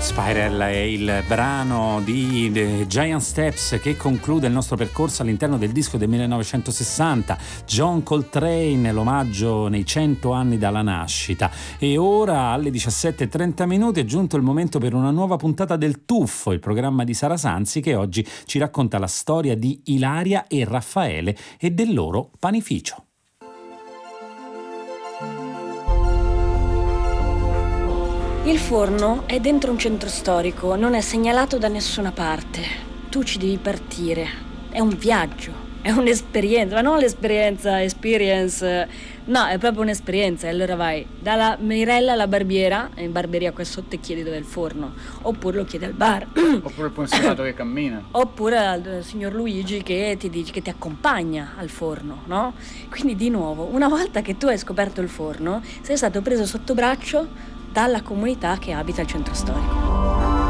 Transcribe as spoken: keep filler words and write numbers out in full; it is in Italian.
Spiral è il brano di The Giant Steps che conclude il nostro percorso all'interno del disco del millenovecentosessanta, John Coltrane, l'omaggio nei cento anni dalla nascita. E ora alle diciassette e trenta minuti è giunto il momento per una nuova puntata del Tuffo, il programma di Sara Sanzi che oggi ci racconta la storia di Ilaria e Raffaele e del loro panificio. Il forno è dentro un centro storico, non è segnalato da nessuna parte. Tu ci devi partire. È un viaggio, è un'esperienza, ma non l'esperienza, experience, no, è proprio un'esperienza. E allora vai dalla Mirella alla barbiera, e in barberia qua sotto e chiedi dove è il forno, oppure lo chiedi al bar. Oppure il pensionato che cammina. Oppure al signor Luigi che ti dice, che ti accompagna al forno, no? Quindi di nuovo, una volta che tu hai scoperto il forno, sei stato preso sotto braccio dalla comunità che abita il centro storico.